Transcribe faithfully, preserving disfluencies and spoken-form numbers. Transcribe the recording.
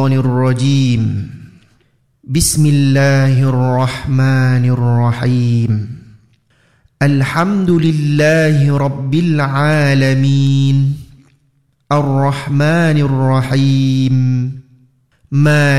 الشيطان الرجيم. بسم الله الرحمن الرحيم. الحمد لله رب العالمين الرحمن الرحيم مالك